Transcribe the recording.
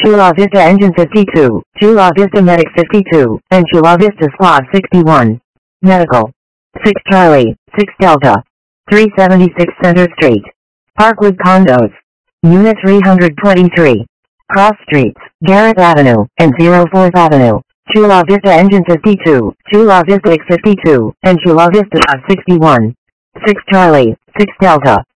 Chula Vista Engine 52, Chula Vista Medic 52, and Chula Vista Squad 61. Medical. 6 Charlie, 6 Delta. 376 Center Street. Parkwood Condos. Unit 323. Cross Streets, Garrett Avenue, and 04th Avenue. Chula Vista Engine 52, Chula Vista X 52, and Chula Vista 61. 6 Charlie, 6 Delta.